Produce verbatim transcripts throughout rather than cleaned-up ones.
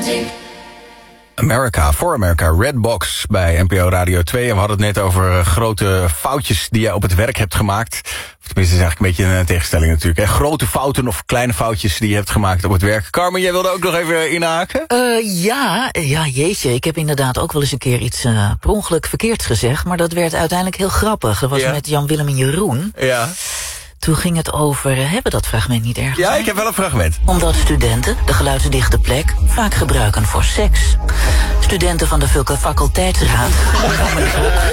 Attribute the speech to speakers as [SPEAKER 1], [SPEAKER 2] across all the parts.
[SPEAKER 1] America, for America, Red Box bij N P O Radio twee. En we hadden het net over uh, grote foutjes die jij op het werk hebt gemaakt. Of tenminste, is eigenlijk een beetje een tegenstelling natuurlijk. Hè? Grote fouten of kleine foutjes die je hebt gemaakt op het werk. Carmen, jij wilde ook nog even inhaken?
[SPEAKER 2] Uh, ja, ja, jeetje. Ik heb inderdaad ook wel eens een keer iets uh, per ongeluk verkeerd gezegd. Maar dat werd uiteindelijk heel grappig. Dat was ja. met Jan, Willem en Jeroen.
[SPEAKER 1] Ja.
[SPEAKER 2] Toen ging het over, hebben we dat fragment niet ergens?
[SPEAKER 1] Ja, ik heb wel een fragment.
[SPEAKER 2] Omdat studenten de geluidsdichte plek vaak gebruiken voor seks. Studenten van de faculteitsraad komen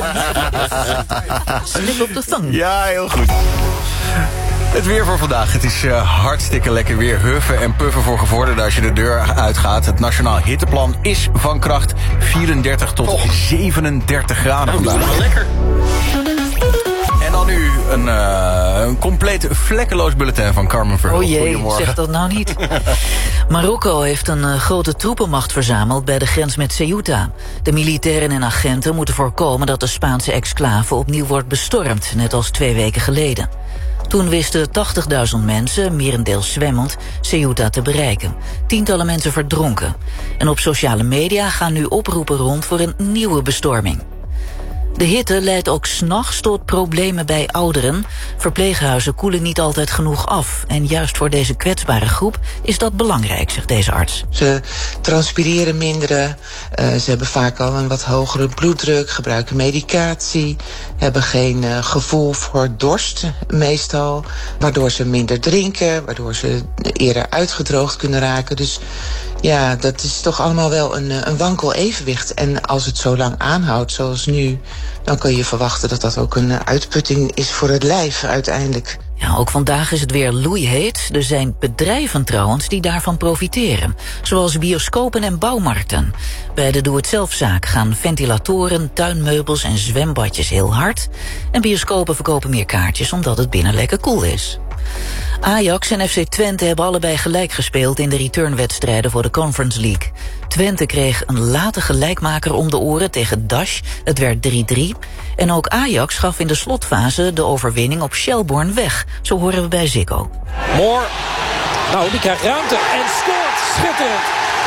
[SPEAKER 2] slip op de tong.
[SPEAKER 1] Ja, heel goed. Het weer voor vandaag. Het is uh, hartstikke lekker weer. Huffen en puffen voor gevorderden als je de deur uitgaat. Het Nationaal Hitteplan is van kracht. vierendertig tot oh. zevenendertig graden vandaag.
[SPEAKER 3] Nou, wel lekker.
[SPEAKER 1] En dan nu een, uh, een compleet vlekkeloos bulletin van Carmen Verhulst.
[SPEAKER 2] Oh jee, zeg dat nou niet. Marokko heeft een uh, grote troepenmacht verzameld bij de grens met Ceuta. De militairen en agenten moeten voorkomen dat de Spaanse exclave opnieuw wordt bestormd, net als twee weken geleden. Toen wisten tachtigduizend mensen, merendeels zwemmend, Ceuta te bereiken. Tientallen mensen verdronken. En op sociale media gaan nu oproepen rond voor een nieuwe bestorming. De hitte leidt ook 's nachts tot problemen bij ouderen. Verpleeghuizen koelen niet altijd genoeg af. En juist voor deze kwetsbare groep is dat belangrijk, zegt deze arts.
[SPEAKER 4] Ze transpireren minder, uh, ze hebben vaak al een wat hogere bloeddruk, gebruiken medicatie, hebben geen uh, gevoel voor dorst meestal, waardoor ze minder drinken, waardoor ze eerder uitgedroogd kunnen raken. Dus ja, dat is toch allemaal wel een, een wankel evenwicht. En als het zo lang aanhoudt, zoals nu, dan kun je verwachten dat dat ook een uitputting is voor het lijf uiteindelijk.
[SPEAKER 2] Ja, ook vandaag is het weer loeiheet. Er zijn bedrijven trouwens die daarvan profiteren. Zoals bioscopen en bouwmarkten. Bij de doe-het-zelfzaak gaan ventilatoren, tuinmeubels en zwembadjes heel hard. En bioscopen verkopen meer kaartjes omdat het binnen lekker koel is. Ajax en F C Twente hebben allebei gelijk gespeeld in de returnwedstrijden voor de Conference League. Twente kreeg een late gelijkmaker om de oren tegen Dash. Het werd drie drie. En ook Ajax gaf in de slotfase de overwinning op Shelbourne weg. Zo horen we bij Ziggo.
[SPEAKER 3] Moore. Nou, die krijgt ruimte en scoort. Schitterend.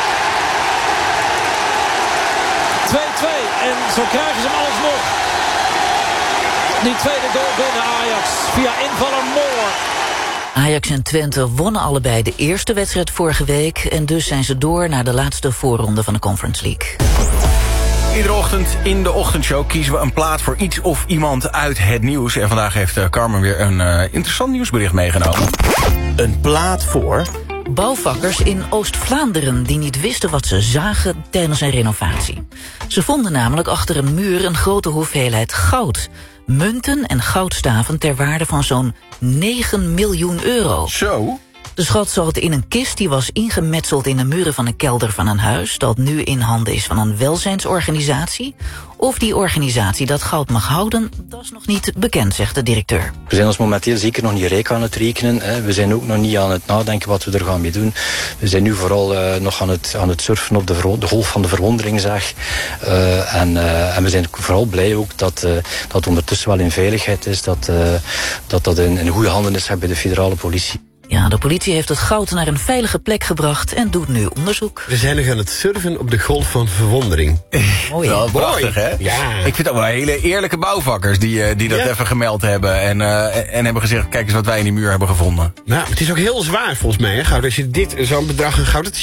[SPEAKER 3] twee twee. En zo krijgen ze hem alsnog. Die tweede goal binnen Ajax. Via invaller Moore.
[SPEAKER 2] Ajax en Twente wonnen allebei de eerste wedstrijd vorige week. En dus zijn ze door naar de laatste voorronde van de Conference League.
[SPEAKER 1] Iedere ochtend in de ochtendshow kiezen we een plaat voor iets of iemand uit het nieuws. En vandaag heeft uh, Carmen weer een uh, interessant nieuwsbericht meegenomen.
[SPEAKER 5] Een plaat voor
[SPEAKER 2] bouwvakkers in Oost-Vlaanderen die niet wisten wat ze zagen tijdens een renovatie. Ze vonden namelijk achter een muur een grote hoeveelheid goud. Munten en goudstaven ter waarde van zo'n negen miljoen euro.
[SPEAKER 1] Zo?
[SPEAKER 2] De schat zat in een kist die was ingemetseld in de muren van een kelder van een huis dat nu in handen is van een welzijnsorganisatie. Of die organisatie dat goud mag houden, dat is nog niet bekend, zegt de directeur.
[SPEAKER 6] We zijn ons momenteel zeker nog niet rijk aan het rekenen. Hè. We zijn ook nog niet aan het nadenken wat we er gaan mee doen. We zijn nu vooral uh, nog aan het, aan het surfen op de, de golf van de verwondering, zeg. Uh, en, uh, en we zijn vooral blij ook dat uh, dat ondertussen wel in veiligheid is, dat uh, dat, dat in, in goede handen is bij de federale politie.
[SPEAKER 2] Ja, de politie heeft het goud naar een veilige plek gebracht en doet nu onderzoek.
[SPEAKER 5] We zijn nog aan het surfen op de golf van verwondering.
[SPEAKER 2] Mooi,
[SPEAKER 1] wel prachtig, hè?
[SPEAKER 5] Ja.
[SPEAKER 1] Ik vind het ook wel hele eerlijke bouwvakkers die, die dat ja. even gemeld hebben. En, uh, en hebben gezegd, kijk eens wat wij in die muur hebben gevonden.
[SPEAKER 5] Nou, het is ook heel zwaar volgens mij, hè, goud. Als je dit, zo'n bedrag aan goud...